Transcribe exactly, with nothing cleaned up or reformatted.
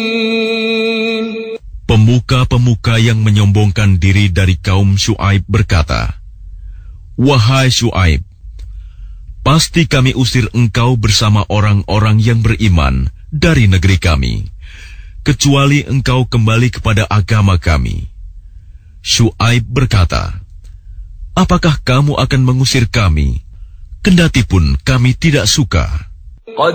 Pemuka-pemuka yang menyombongkan diri dari kaum Syuaib berkata, "Wahai Syuaib, pasti kami usir engkau bersama orang-orang yang beriman dari negeri kami, kecuali engkau kembali kepada agama kami." Syuaib berkata, "Apakah kamu akan mengusir kami, kendatipun kami tidak suka?"